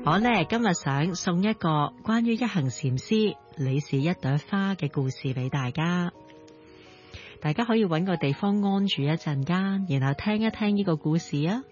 我呢今日想送一個關於一行禪師你是一朵花嘅故事俾大家，大家可以揾個地方安住一陣間，然後聽一聽呢個故事啊。